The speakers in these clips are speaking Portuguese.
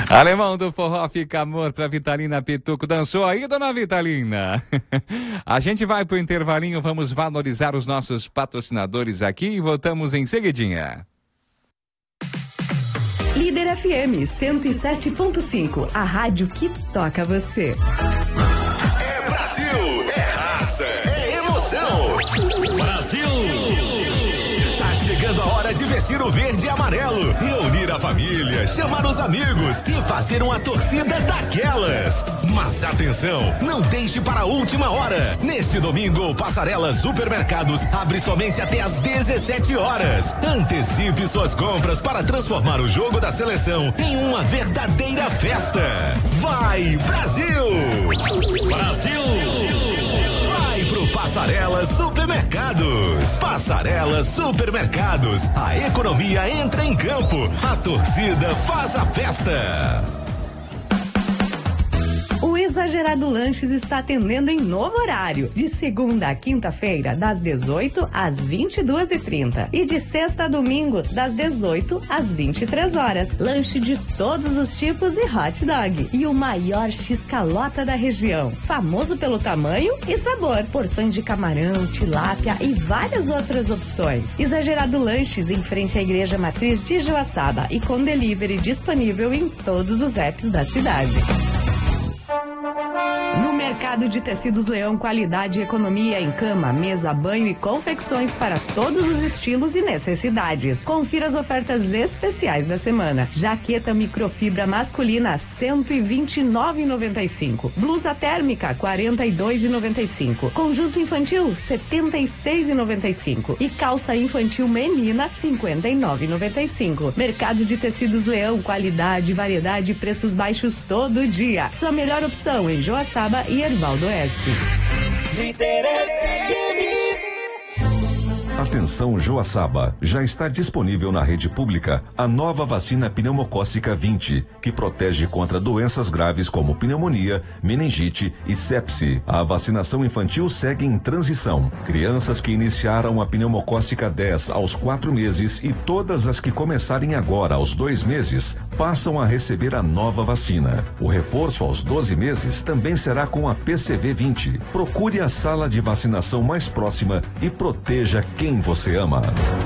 Alemão do Forró Fica Amor pra Vitalina Pituco. Dançou aí, dona Vitalina? A gente vai pro intervalinho, vamos valorizar os nossos patrocinadores aqui e voltamos em seguidinha. Líder FM 107.5, a rádio que toca você. É Brasil, é raça, é emoção. Brasil! Tá chegando a hora de vestir o verde e amarelo, reunir a família, chamar os amigos e fazer uma torcida daquelas. Mas atenção, não deixe para a última hora. Neste domingo, o Passarela Supermercados abre somente até às 17 horas. Antecipe suas compras para transformar o jogo da seleção em uma verdadeira festa. Vai, Brasil! Brasil! Vai pro Passarela Supermercados. Passarela Supermercados. A economia entra em campo. A torcida faz a festa. O Exagerado Lanches está atendendo em novo horário, de segunda a quinta-feira, das 18 às 22h30 e de sexta a domingo, das 18 às 23 horas. Lanche de todos os tipos e hot dog. E o maior X-calota da região, famoso pelo tamanho e sabor. Porções de camarão, tilápia e várias outras opções. Exagerado Lanches, em frente à Igreja Matriz de Joaçaba e com delivery disponível em todos os apps da cidade. No Mercado de Tecidos Leão, qualidade e economia em cama, mesa, banho e confecções para todos os estilos e necessidades. Confira as ofertas especiais da semana. Jaqueta microfibra masculina, R$129,95. Blusa térmica, R$42,95. Conjunto infantil, R$76,95. E calça infantil menina, R$59,95. Mercado de Tecidos Leão, qualidade, variedade e preços baixos todo dia. Sua melhor opção em Joaçaba e Ervaldo Oeste. Líder FM. Atenção Joaçaba, já está disponível na rede pública a nova vacina pneumocócica 20, que protege contra doenças graves como pneumonia, meningite e sepse. A vacinação infantil segue em transição. Crianças que iniciaram a pneumocócica 10 aos 4 meses e todas as que começarem agora aos 2 meses passam a receber a nova vacina. O reforço aos 12 meses também será com a PCV 20. Procure a sala de vacinação mais próxima e proteja quem você ama.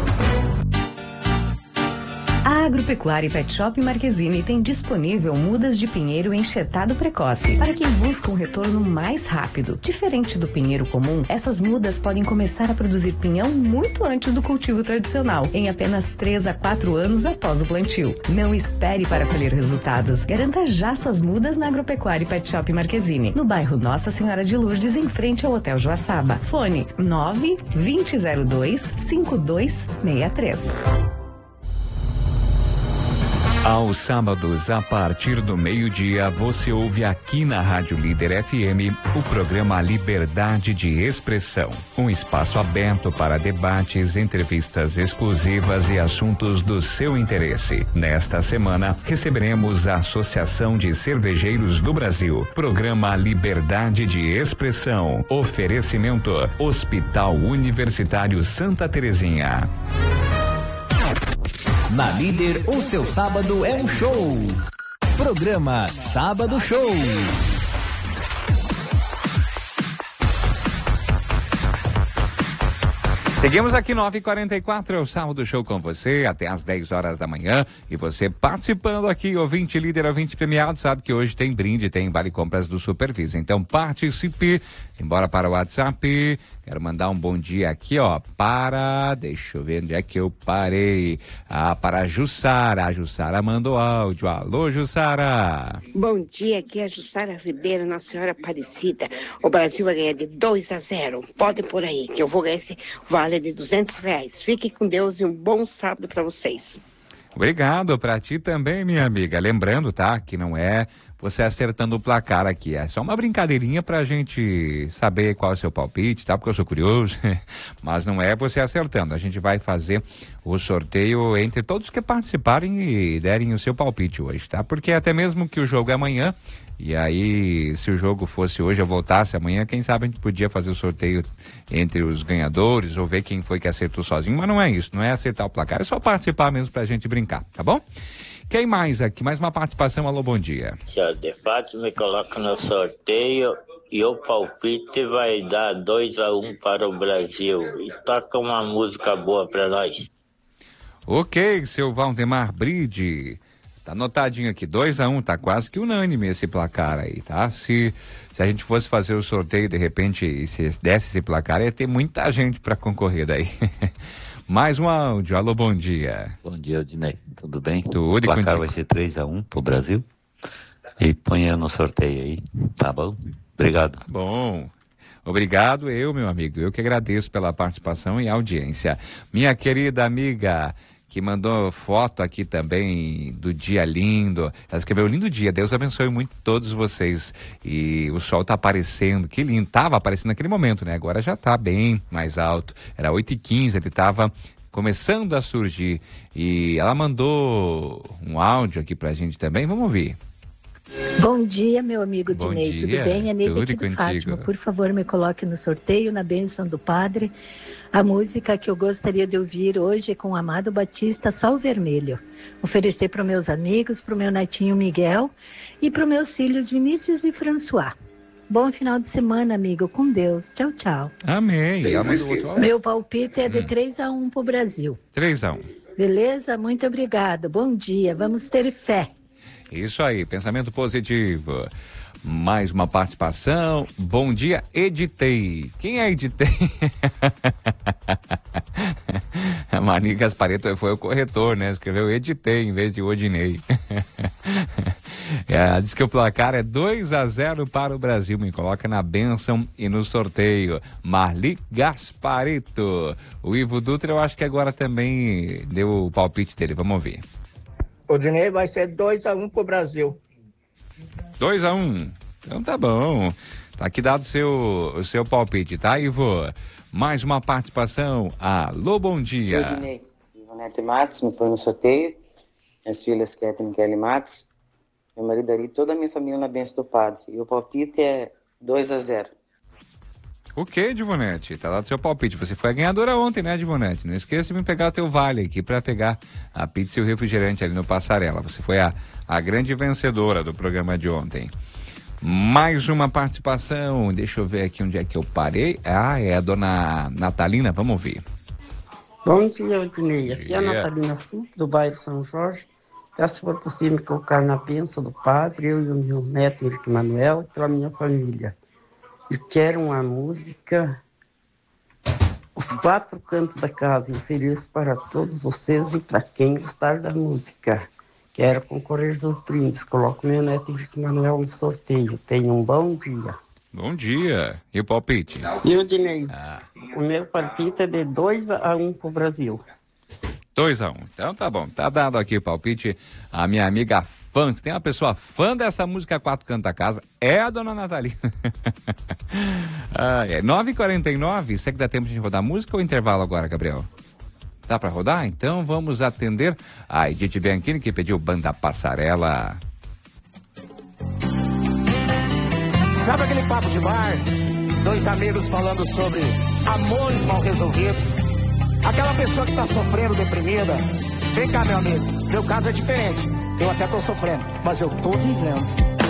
A Agropecuária e Pet Shop Marquezine tem disponível mudas de pinheiro enxertado precoce para quem busca um retorno mais rápido. Diferente do pinheiro comum, essas mudas podem começar a produzir pinhão muito antes do cultivo tradicional, em apenas 3 a 4 anos após o plantio. Não espere para colher resultados. Garanta já suas mudas na Agropecuária e Pet Shop Marquezine, no bairro Nossa Senhora de Lourdes, em frente ao Hotel Joaçaba. Fone 9-2002-5263. Aos sábados, a partir do meio-dia, você ouve aqui na Rádio Líder FM o programa Liberdade de Expressão. Um espaço aberto para debates, entrevistas exclusivas e assuntos do seu interesse. Nesta semana, receberemos a Associação de Cervejeiros do Brasil. Programa Liberdade de Expressão. Oferecimento: Hospital Universitário Santa Terezinha. Na Líder, o seu sábado é um show. Programa Sábado Show. Seguimos aqui 9h44, é o Sábado Show com você, até às 10 horas da manhã. E você participando aqui, ouvinte líder, ouvinte premiado, sabe que hoje tem brinde, tem vale compras do Supervisa. Então participe, embora para o WhatsApp. Quero mandar um bom dia aqui, ó, deixa eu ver onde é que eu parei. Para a Jussara. A Jussara mandou áudio. Alô, Jussara. Bom dia, aqui é a Jussara Ribeiro, Nossa Senhora Aparecida. O Brasil vai ganhar de 2-0. Pode por aí, que eu vou ganhar esse vale de R$200. Fique com Deus e um bom sábado para vocês. Obrigado, pra ti também, minha amiga. Lembrando, tá, que não é você acertando o placar aqui, é só uma brincadeirinha pra gente saber qual é o seu palpite, tá? Porque eu sou curioso, mas não é você acertando. A gente vai fazer o sorteio entre todos que participarem e derem o seu palpite hoje, tá? Porque até mesmo que o jogo é amanhã, E aí, se o jogo fosse hoje, eu voltasse amanhã, quem sabe a gente podia fazer o sorteio entre os ganhadores ou ver quem foi que acertou sozinho, mas não é isso, não é acertar o placar, é só participar mesmo pra gente brincar, tá bom? Quem mais aqui? Mais uma participação, alô, bom dia. Senhor de fato, me coloca no sorteio e o palpite vai dar 2-1 para o Brasil. E toca uma música boa pra nós. Ok, seu Valdemar Bride. Tá anotadinho aqui, 2-1, tá quase que unânime esse placar aí, tá? Se a gente fosse fazer o sorteio, de repente, e se desse esse placar, ia ter muita gente para concorrer daí. Mais um áudio, alô, bom dia. Bom dia, Odinei, tudo bem? Tudo. O placar vai ser 3-1 pro Brasil. E põe no sorteio aí, tá bom? Obrigado. Bom. Obrigado, meu amigo. Eu que agradeço pela participação e audiência. Minha querida amiga, que mandou foto aqui também do dia lindo. Ela escreveu: lindo dia, Deus abençoe muito todos vocês. E o sol tá aparecendo, que lindo. Tava aparecendo naquele momento, né? Agora já tá bem mais alto. Era 8h15, ele tava começando a surgir. E ela mandou um áudio aqui pra gente também, vamos ouvir. Bom dia, meu amigo Bom Dinei, dia. tudo bem? É Neide Tudo aqui do contigo. Fátima. Por favor, me coloque no sorteio, na bênção do Padre. A música que eu gostaria de ouvir hoje é com o Amado Batista, Sol Vermelho. Oferecer para os meus amigos, para o meu netinho Miguel e para os meus filhos Vinícius e François. Bom final de semana, amigo. Com Deus. Tchau, tchau. Amém. Meu palpite é de 3-1 para o Brasil. 3-1. Beleza? Muito obrigado. Bom dia. Vamos ter fé. Isso aí, pensamento positivo. Mais uma participação. Bom dia, Editei. Quem é Editei? A Mani Gaspareto foi o corretor, né? Escreveu Editei em vez de Odinei. Diz que o placar é 2-0 para o Brasil. Me coloca na bênção e no sorteio. Marli Gaspareto. O Ivo Dutra, eu acho que agora também deu o palpite dele. Vamos ouvir. O Dinei vai ser 2-1 pro Brasil. 2-1. Então tá bom. Tá aqui dado o seu palpite, tá, Ivo? Mais uma participação. Alô, bom dia. Oi, Dinei. Ivonete Matos, me põe no sorteio. Minhas filhas Ketrin e Kelly Matos. Meu marido Ari, toda a minha família na bênção do Padre. E o palpite é 2-0. O que, Divonete? Tá lá do seu palpite. Você foi a ganhadora ontem, né, Divonete? Não esqueça de me pegar o teu vale aqui pra pegar a pizza e o refrigerante ali no Passarela. Você foi a grande vencedora do programa de ontem. Mais uma participação. Deixa eu ver aqui onde é que eu parei. Ah, é a dona Natalina. Vamos ouvir. Bom dia, Odinei. Aqui é a Natalina Sul, do bairro São Jorge. Se for possível, me colocar na bênção do Padre, eu e o meu neto Henrique Manuel, e pela minha família. E quero uma música, Os Quatro Cantos da Casa, ofereço para todos vocês e para quem gostar da música. Quero concorrer dos brindes, coloco meu neto Henrique Manuel no sorteio. Tenha um bom dia. Bom dia. E o palpite? E o Dinei? O meu palpite é de 2-1 pro Brasil. 2-1. Então tá bom. Tá dado aqui o palpite. A minha amiga fã, tem uma pessoa fã dessa música Quatro Cantos da Casa, é a dona Natalina. 9h49, será que dá tempo de rodar música ou intervalo agora, Gabriel? Dá pra rodar? Então vamos atender a Edith Bianchini, que pediu Banda Passarela. Sabe aquele papo de bar? Dois amigos falando sobre amores mal resolvidos. Aquela pessoa que tá sofrendo, deprimida. Vem cá, meu amigo, meu caso é diferente. Eu até tô sofrendo, mas eu tô vivendo.